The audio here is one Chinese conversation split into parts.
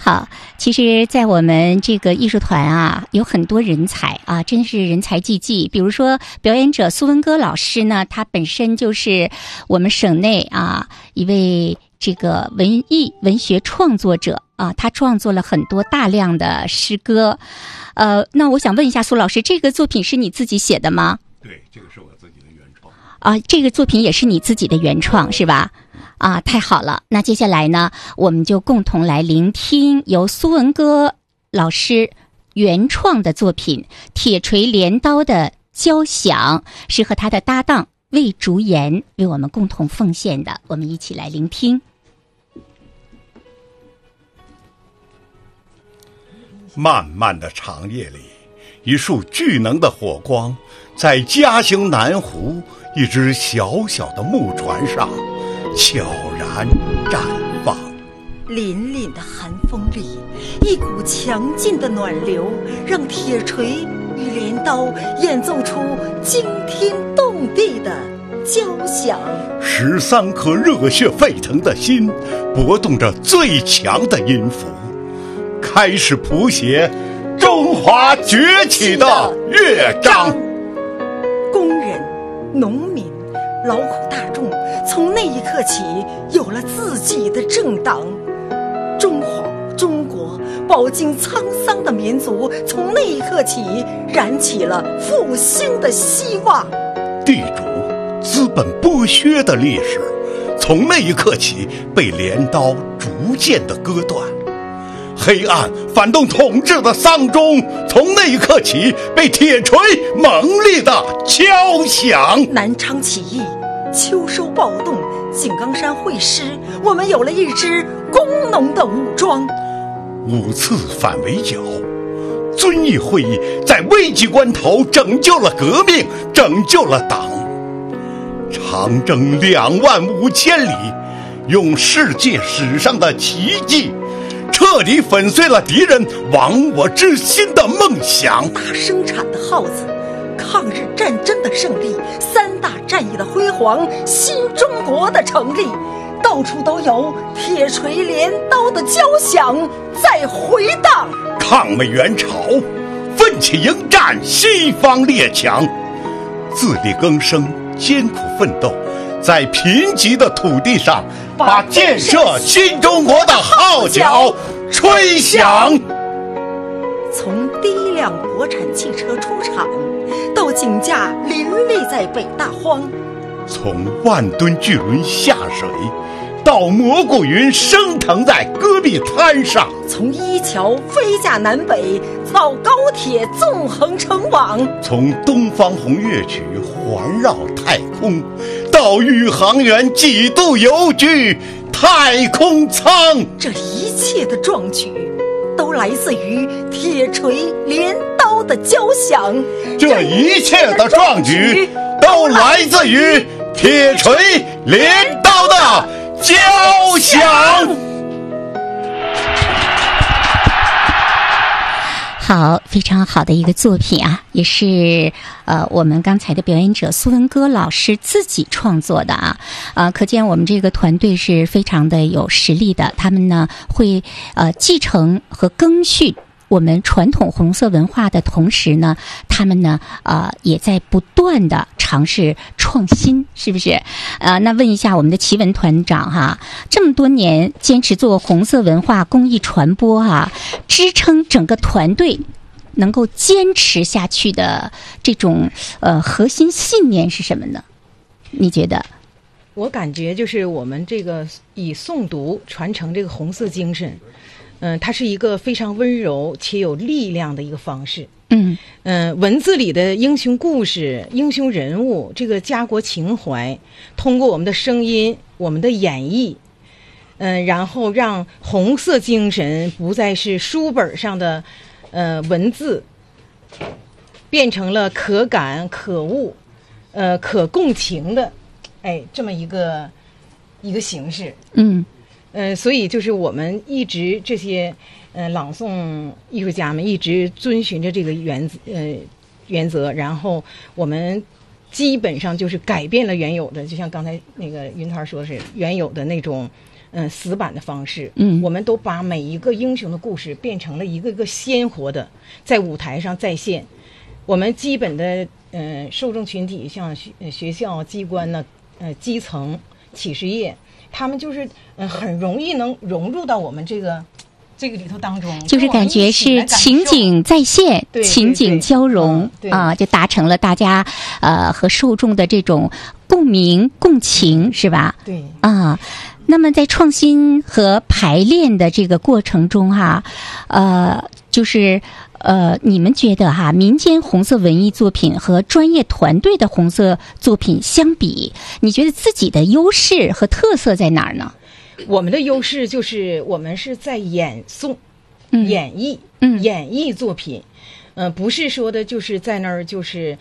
好，其实在我们这个艺术团啊，有很多人才啊，真是人才济济。比如说表演者苏文歌老师呢，他本身就是我们省内啊一位这个文学创作者啊，他创作了很多大量的诗歌。那我想问一下苏老师，这个作品是你自己写的吗？ 对，这个是我自己的原创。 啊，这个作品也是你自己的原创是吧？啊，太好了！那接下来呢，我们就共同来聆听由苏文歌老师原创的作品《铁锤镰刀的交响》，是和他的搭档魏竹岩为我们共同奉献的。我们一起来聆听。 漫漫的长夜里，一束巨能的火光在嘉兴南湖一只小小的木船上悄然绽放。 凛凛的寒风里，一股强劲的暖流让铁锤与镰刀演奏出惊天动地的交响。 13颗热血沸腾的心搏动着最强的音符，开始谱写中华崛起的乐章。 工人、农民、劳苦大众从那一刻起有了自己的政党，中国饱经沧桑的民族从那一刻起燃起了复兴的希望。 地主资本剥削的历史从那一刻起被镰刀逐渐的割断，黑暗反动统治的丧钟从那一刻起被铁锤猛烈的敲响。 南昌起义、秋收暴动、井冈山会师，我们有了一支工农的武装。 5次反围剿，遵义会议在危急关头拯救了革命，拯救了党。长征25000里，用世界史上的奇迹彻底粉碎了敌人亡我之心的梦想。 大生产的号子，抗日战争的胜利，3大战役的辉煌，新中国的成立，到处都有铁锤镰刀的交响在回荡。 抗美援朝，奋起迎战西方列强，自力更生，艰苦奋斗，在贫瘠的土地上把建设新中国的号角吹响。 从第一辆国产汽车出厂，到井架林立在北大荒， 从万吨巨轮下水，到蘑菇云升腾在戈壁滩上， 从一桥飞架南北，到高铁纵横成网， 从东方红乐曲环绕太空，到宇航员几度游居太空舱。 这一切的壮举都来自于铁锤镰刀的交响， 这一切的壮举都来自于铁锤镰刀的交响。 好，非常好的一个作品啊，也是我们刚才的表演者苏文歌老师自己创作的啊，可见我们这个团队是非常的有实力的，他们呢会继承和更续我们传统红色文化的同时呢，他们呢也在不断的尝试创新，是不是？那问一下我们的奇文团长哈，这么多年坚持做红色文化公益传播支撑整个团队能够坚持下去的这种核心信念是什么呢？你觉得？ 我感觉就是我们这个以诵读传承这个红色精神。它是一个非常温柔且有力量的一个方式。文字里的英雄故事、英雄人物，这个家国情怀，通过我们的声音、我们的演绎，然后让红色精神不再是书本上的文字，变成了可感、可悟、可共情的，这么一个形式。所以就是我们一直这些朗诵艺术家们一直遵循着这个原则，然后我们基本上就是改变了原有的，就像刚才那个云团说的是原有的那种死板的方式， 嗯， 我们都把每一个英雄的故事变成了一个个鲜活的在舞台上再现。我们基本的受众群体像学校、机关呢、基层、企事业，他们就是很容易能融入到我们这个里头当中， 就是感觉是情景再现，情景交融啊，就达成了大家和受众的这种共鸣共情，是吧？ 对啊。那么在创新和排练的这个过程中哈，就是你们觉得哈，民间红色文艺作品和专业团队的红色作品相比，你觉得自己的优势和特色在哪儿呢？ 我们的优势就是我们是在演诵、演绎、演绎作品，不是说的就是在那儿就是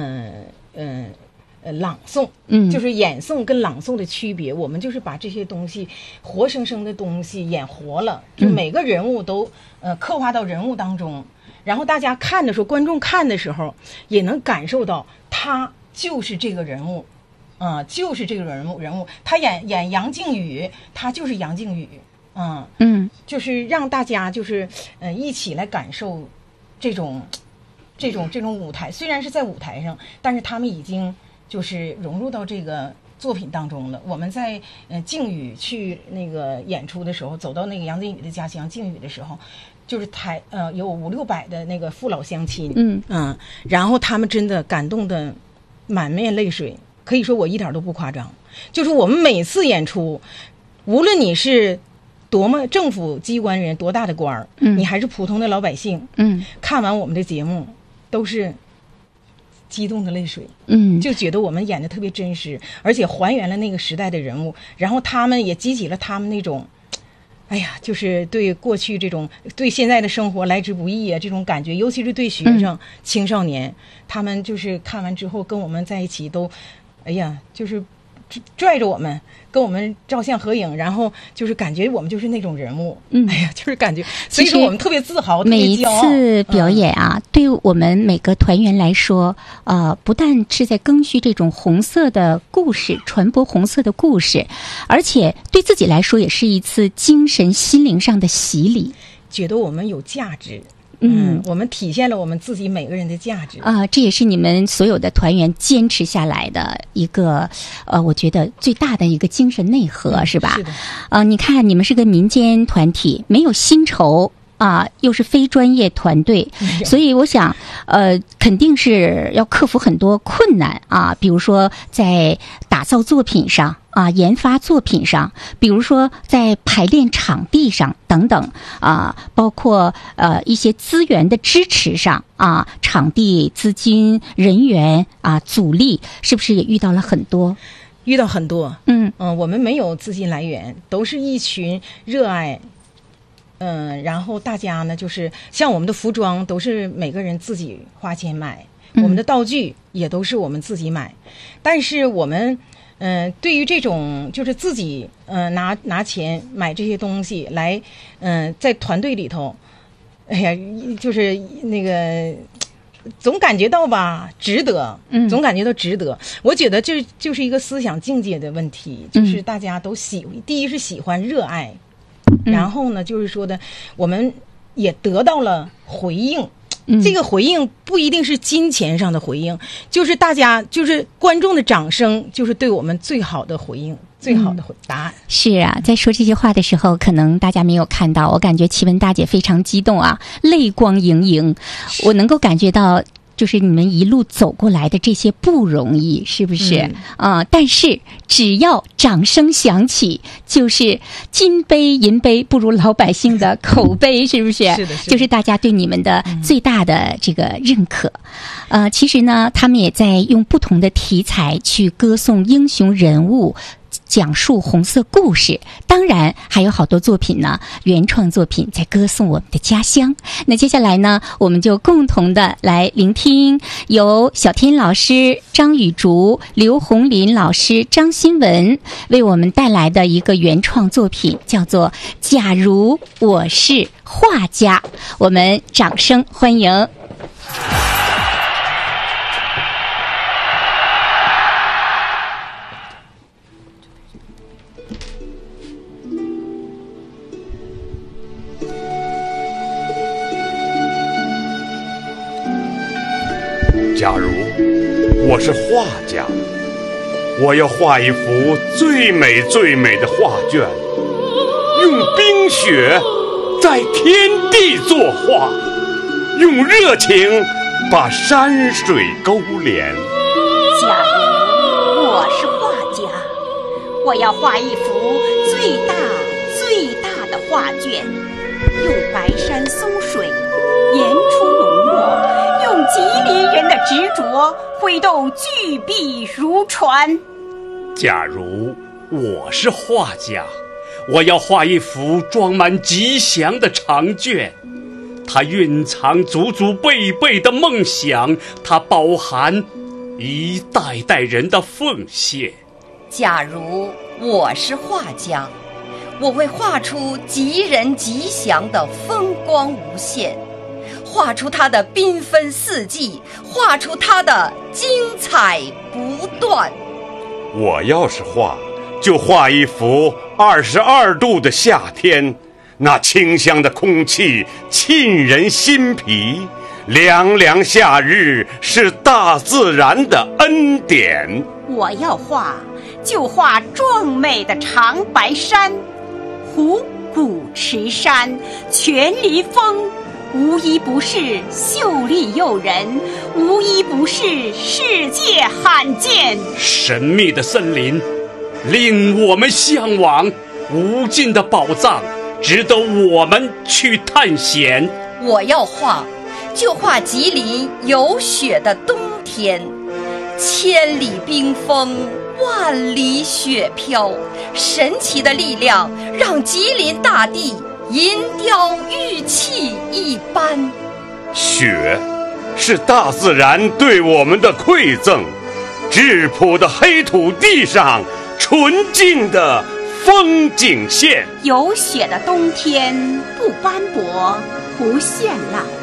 朗诵，就是演诵跟朗诵的区别。我们就是把这些东西活生生的东西演活了，就每个人物都刻画到人物当中，然后大家看的时候，观众看的时候也能感受到他就是这个人物。就是这个人物，他演杨靖宇，他就是杨靖宇，就是让大家就是一起来感受这种舞台。虽然是在舞台上，但是他们已经就是融入到这个作品当中了。我们在靖宇去那个演出的时候，走到那个杨靖宇的家乡靖宇的时候，就是有500-600的那个父老乡亲，然后他们真的感动的满面泪水。可以说我一点都不夸张，就是我们每次演出，无论你是多么政府机关人多大的官儿，你还是普通的老百姓，看完我们的节目都是激动的泪水，就觉得我们演的特别真实，而且还原了那个时代的人物，然后他们也激起了他们那种哎呀，就是对过去这种对现在的生活来之不易啊这种感觉，尤其是对学生、青少年，他们就是看完之后跟我们在一起都哎呀，就是拽着我们跟我们照相合影，然后就是感觉我们就是那种人物，哎呀，就是感觉，所以说我们特别自豪，特别骄傲。 每一次表演啊，对于我们每个团员来说，不但是在更续这种红色的故事，传播红色的故事，而且对自己来说也是一次精神心灵上的洗礼， 觉得我们有价值。我们体现了我们自己每个人的价值啊，这也是你们所有的团员坚持下来的一个我觉得最大的一个精神内核，是吧？ 是的。 你看，你们是个民间团体，没有薪酬啊，又是非专业团队，所以我想，肯定是要克服很多困难啊，比如说在打造作品上。研发作品上，比如说在排练场地上等等包括一些资源的支持上场地、资金、人员阻力，是不是也遇到了很多？ 遇到很多，我们没有资金来源，都是一群热爱。然后大家呢，就是像我们的服装都是每个人自己花钱买，我们的道具也都是我们自己买，但是我们。对于这种就是自己拿钱买这些东西来，在团队里头，哎呀，就是那个总感觉到吧值得，总感觉到值得。我觉得这就是一个思想境界的问题，就是大家都第一是喜欢热爱，然后呢，就是说的我们也得到了回应。这个回应不一定是金钱上的回应，就是大家就是观众的掌声，就是对我们最好的回应，最好的答案。 是啊，在说这些话的时候，可能大家没有看到，我感觉奇文大姐非常激动啊，泪光盈盈，我能够感觉到。就是你们一路走过来的这些不容易，是不是？但是只要掌声响起，就是金杯银杯不如老百姓的口碑，是不是？ 是的， 就是大家对你们的最大的这个认可。其实呢，他们也在用不同的题材去歌颂英雄人物。讲述红色故事，当然还有好多作品呢，原创作品在歌颂我们的家乡。那接下来呢，我们就共同的来聆听由小天老师张雨竹、刘红林老师张新文为我们带来的一个原创作品，叫做《假如我是画家》。我们掌声欢迎。 假如我是画家，我要画一幅最美最美的画卷，用冰雪在天地作画，用热情把山水勾连。 假如我是画家，我要画一幅最大最大的画卷，用白山松水研出浓墨，用吉林人的执着挥动巨笔如船。 假如我是画家，我要画一幅装满吉祥的长卷，它蕴藏祖祖辈辈的梦想，它包含一代代人的奉献。 假如我是画家，我会画出吉人吉祥的风光无限，画出它的缤纷四季，画出它的精彩不断。 我要是画，就画一幅22度的夏天，那清香的空气沁人心脾，凉凉夏日是大自然的恩典。 我要画，就画壮美的长白山，虎骨池山，全林峰，无一不是秀丽诱人，无一不是世界罕见。 神秘的森林令我们向往，无尽的宝藏值得我们去探险。 我要画，就画吉林有雪的冬天，千里冰封，万里雪飘，神奇的力量让吉林大地银雕玉砌一般。 雪是大自然对我们的馈赠，质朴的黑土地上纯净的风景线。 有雪的冬天不斑驳不绚烂，